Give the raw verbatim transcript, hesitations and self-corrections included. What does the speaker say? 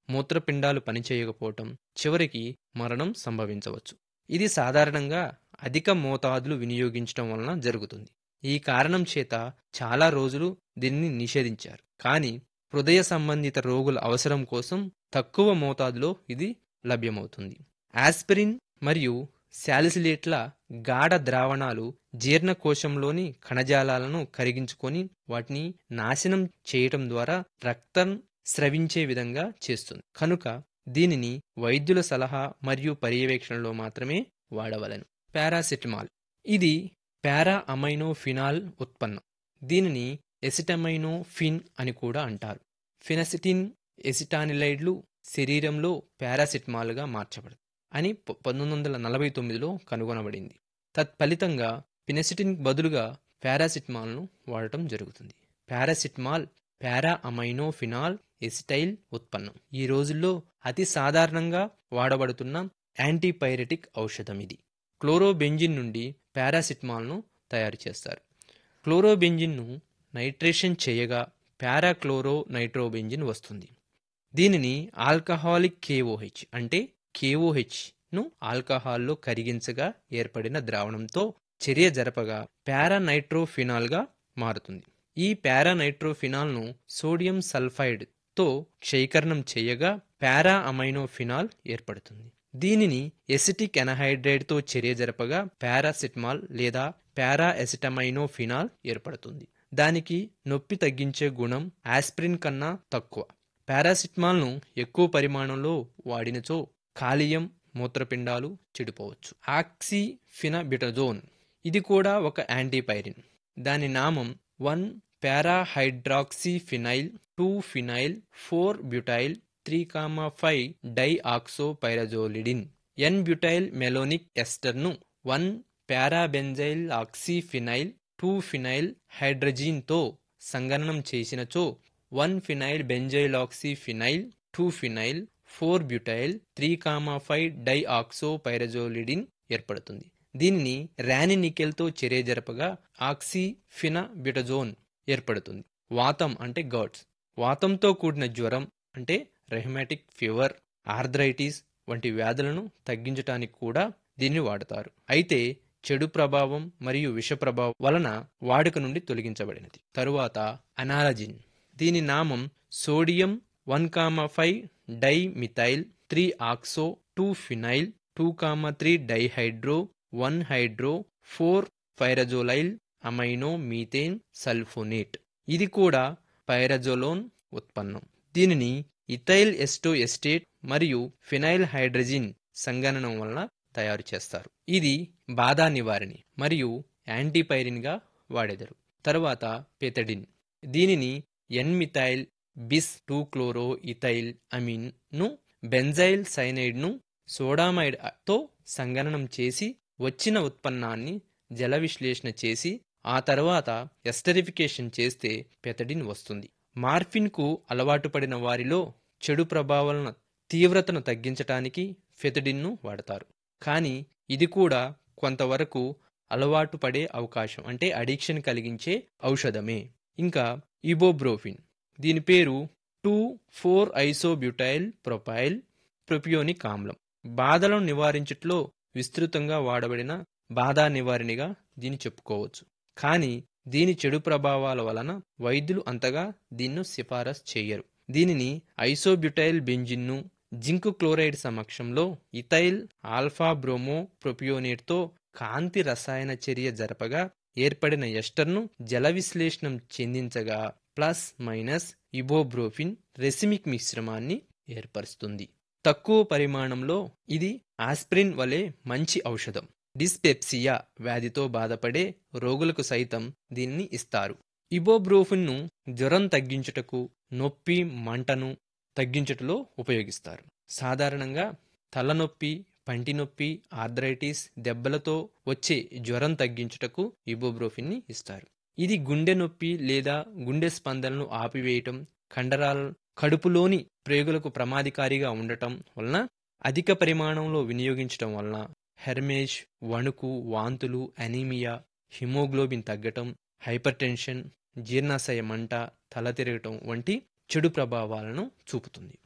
మూత్రపిండాలు పనిచేయకపోవటం, చివరికి మరణం సంభవించవచ్చు. ఇది సాధారణంగా అధిక మోతాదులు వినియోగించడం వలన జరుగుతుంది. ఈ కారణం చేత చాలా రోజులు దీనిని నిషేధించారు. కానీ హృదయ సంబంధిత రోగుల అవసరం కోసం తక్కువ మోతాదులో ఇది లభ్యమవుతుంది. ఆస్పిరిన్ మరియు శాలిసిలేట్ల గాఢ ద్రావణాలు జీర్ణకోశంలోని కణజాలాలను కరిగించుకొని వాటిని నాశనం చేయటం ద్వారా రక్తం స్రవించే విధంగా చేస్తుంది. కనుక దీనిని వైద్యుల సలహా మరియు పర్యవేక్షణలో మాత్రమే వాడవలెను. పారాసిటమాల్ ఇది పారా అమైనో ఫినాల్ ఉత్పన్నం. దీనిని ఎసిటమైనోఫిన్ అని కూడా అంటారు. ఫినసిటిన్ ఎసిటానిలైడ్లు శరీరంలో పారాసిటమాల్గా మార్చబడతాయి అని పంతొమ్మిది వందల నలభై తొమ్మిదిలో కనుగొనబడింది. తత్ఫలితంగా ఫినసిటిన్ బదులుగా పారాసిటమాల్ను వాడటం జరుగుతుంది. పారాసిటమాల్ పారా అమైనో ఫినాల్ ఎసిటైల్ ఉత్పన్నం. ఈ రోజుల్లో అతి సాధారణంగా వాడబడుతున్న యాంటీపైరెటిక్ ఔషధం ఇది. క్లోరోబెంజిన్ నుండి పారాసిటమాల్ను తయారు చేస్తారు. క్లోరోబెంజిన్ను నైట్రేషన్ చేయగా పారాక్లోరో నైట్రోబెంజిన్ వస్తుంది. దీనిని ఆల్కహాలిక్ కేఓహెచ్ అంటే కేఓహెచ్ను ఆల్కహాల్లో కరిగించగా ఏర్పడిన ద్రావణంతో చర్య జరపగా పారానైట్రోఫినాల్గా మారుతుంది. ఈ పారానైట్రోఫినాల్ను సోడియం సల్ఫైడ్తో క్షయీకరణం చేయగా పారా అమైనోఫినాల్ ఏర్పడుతుంది. దీనిని ఎసిటిక్ ఎనహైడ్రైడ్తో చర్య జరపగా పారాసిటమాల్ లేదా పారా ఎసిటమైనోఫినాల్ ఏర్పడుతుంది. దానికి నొప్పి తగ్గించే గుణం ఆస్పిరిన్ కన్నా తక్కువ. పారాసిటమాల్ను ఎక్కువ పరిమాణంలో వాడినచో కాలియం మూత్రపిండాలు చెడిపోవచ్చు. ఆక్సిఫినబిటజోన్ ఇది కూడా ఒక యాంటీపైరిన్. దాని నామం one పారాహైడ్రాక్సిఫినైల్ two phenyl four butyl three comma five డైఆక్సోపైరజోలిడిన్. ఎన్ butyl మెలోనిక్ ఎస్టర్ను one పారాబెంజైల్ ఆక్సిఫినైల్ two phenyl హైడ్రజీన్తో సంగణనం చేసినచో one phenyl బెంజైలాక్సిఫినైల్ two phenyl four butyl three comma five డైఆక్సోపైరజోలిడిన్ ఏర్పడుతుంది. దీనిని రానినికెల్తో చర్య జరపగా ఆక్సిఫినబిటజోన్ ఏర్పడుతుంది. వాతం అంటే గౌట్స్, వాతంతో కూడిన జ్వరం అంటే రెహ్మాటిక్ ఫీవర్, ఆర్థరైటిస్ వంటి వ్యాధులను తగ్గించడానికి కూడా దీన్ని వాడతారు. అయితే చెడు ప్రభావం మరియు విష ప్రభావం వలన వాడుక నుండి తొలగించబడినది. తరువాత అనాలజిన్. దీని నామం sodium one comma five dimethyl three oxo two phenyl two comma three dihydro one hydro four పైరజోలైల్ amino methane sulphonate. ఇది కూడా పైరజోలోన్ ఉత్పన్నం. దీనిని ఇథైల్ ఎస్టో ఎస్టేట్ మరియు ఫినైల్ హైడ్రజిన్ సంగణనం వలన తయారు చేస్తారు. ఇది బాధా నివారిణి మరియు యాంటీపైరిన్ గా వాడెదరు. తర్వాత పెథడిన్. దీనిని ఎన్-మిథైల్ బిస్ టూ క్లోరో ఇథైల్ అమీన్ ను బెంజైల్ సైనైడ్ ను సోడామైడ్ తో సంగణనం చేసి వచ్చిన ఉత్పన్నాన్ని జల విశ్లేషణ చేసి ఆ తర్వాత ఎస్టరిఫికేషన్ చేస్తే పెథడిన్ వస్తుంది. మార్ఫిన్ కు అలవాటు పడిన వారిలో చెడు ప్రభావాలను తీవ్రతను తగ్గించటానికి ఫెథడిన్ను వాడతారు. కానీ ఇది కూడా కొంతవరకు అలవాటు పడే అవకాశం అంటే అడిక్షన్ కలిగించే ఔషధమే. ఇంకా ఇబోబ్రోఫిన్. దీని పేరు two four isobutyl propyl propionic ఆమ్లం. బాధలను నివారించట్లో విస్తృతంగా వాడబడిన బాధా నివారిణిగా దీన్ని చెప్పుకోవచ్చు. కానీ దీని చెడు ప్రభావాల వలన వైద్యులు అంతగా దీన్ని సిఫారసు చేయరు. దీనిని ఐసోబ్యూటైల్ బెంజిన్ను జింక్ క్లోరైడ్ సమక్షంలో ఇథైల్ ఆల్ఫా బ్రోమో ప్రొపియోనేట్తో కాంతి రసాయన చర్య జరపగా ఏర్పడిన ఎస్టర్ను జల విశ్లేషణం చెందించగా ప్లస్ మైనస్ ఇబోబ్రోఫిన్ రెసిమిక్ మిశ్రమాన్ని ఏర్పరుస్తుంది. తక్కువ పరిమాణంలో ఇది ఆస్పిరిన్ వలె మంచి ఔషధం. డిస్పెప్సియా వ్యాధితో బాధపడే రోగులకు సైతం దీన్ని ఇస్తారు. ఇబోబ్రోఫిన్ను జ్వరం తగ్గించుటకు, నొప్పి మంటను తగ్గించుటలో ఉపయోగిస్తారు. సాధారణంగా తలనొప్పి, పంటి నొప్పి, ఆర్థరైటిస్, దెబ్బలతో వచ్చే జ్వరం తగ్గించుటకు ఇబోబ్రోఫిన్ని ఇస్తారు. ఇది గుండె నొప్పి లేదా గుండె స్పందనను ఆపివేయటం, కండరాల కడుపులోని ప్రేగులకు ప్రమాదకారిగా ఉండటం వలన అధిక పరిమాణంలో వినియోగించటం వలన హెర్మేజ్, వణుకు, వాంతులు, అనీమియా, హిమోగ్లోబిన్ తగ్గటం, హైపర్ టెన్షన్, జీర్ణాశయ మంట, తల తిరగటం వంటి చెడు ప్రభావాలను చూపుతుంది.